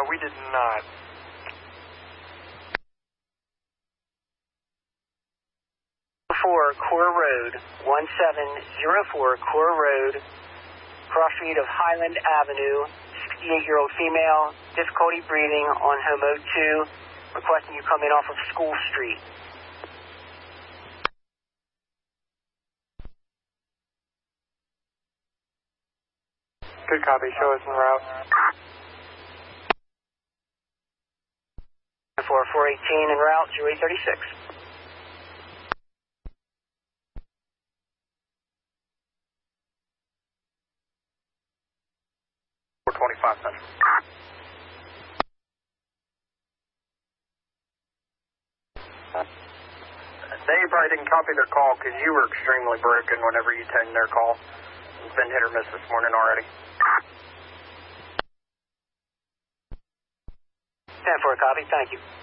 We did not. Core Road, 1704 Core Road, cross street of Highland Avenue, 68-year-old female, difficulty breathing on home mode 2, requesting you come in off of School Street. Good copy, show us en route. 418 en route, 0836. 425 Central. They probably didn't copy their call because you were extremely broken whenever you turned their call. It's been hit or miss this morning already. 10-4 copy, thank you.